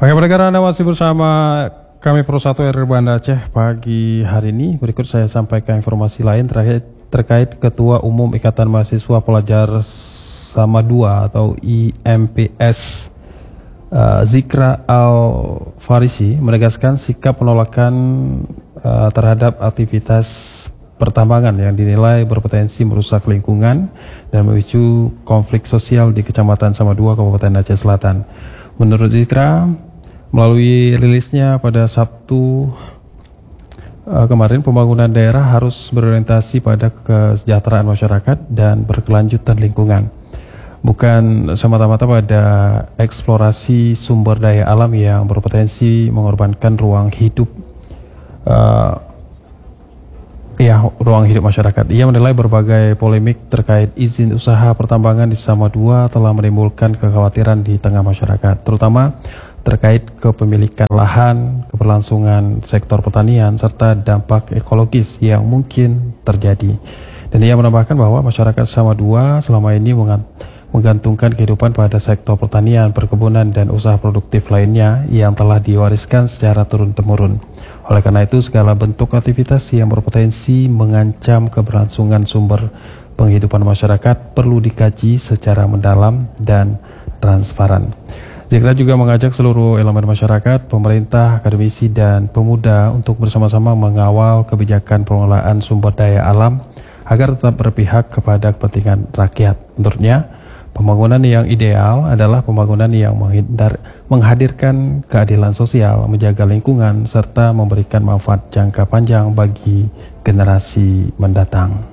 Oke, pendengar, Anda masih bersama kami Pro 1 RRI Banda Aceh pagi hari ini. Berikut saya sampaikan informasi lain terkait Ketua Umum Ikatan Mahasiswa Pelajar Sama 2 atau IMPS Zikra Al-Farisi menegaskan sikap penolakan terhadap aktivitas pertambangan yang dinilai berpotensi merusak lingkungan dan memicu konflik sosial di Kecamatan Sama 2, Kabupaten Aceh Selatan. Menurut Zikra, melalui rilisnya pada Sabtu kemarin, pembangunan daerah harus berorientasi pada kesejahteraan masyarakat dan berkelanjutan lingkungan, bukan semata-mata pada eksplorasi sumber daya alam yang berpotensi mengorbankan ruang hidup masyarakat. Ia menilai berbagai polemik terkait izin usaha pertambangan di Sama 2 telah menimbulkan kekhawatiran di tengah masyarakat, terutama terkait kepemilikan lahan, keberlangsungan sektor pertanian, serta dampak ekologis yang mungkin terjadi. Dan ia menambahkan bahwa masyarakat Sama 2 selama ini menggantungkan kehidupan pada sektor pertanian, perkebunan, dan usaha produktif lainnya yang telah diwariskan secara turun-temurun. Oleh karena itu, segala bentuk aktivitas yang berpotensi mengancam keberlangsungan sumber penghidupan masyarakat perlu dikaji secara mendalam dan transparan. Zikra juga mengajak seluruh elemen masyarakat, pemerintah, akademisi, dan pemuda untuk bersama-sama mengawal kebijakan pengelolaan sumber daya alam agar tetap berpihak kepada kepentingan rakyat. Menurutnya, pembangunan yang ideal adalah pembangunan yang menghadirkan keadilan sosial, menjaga lingkungan, serta memberikan manfaat jangka panjang bagi generasi mendatang.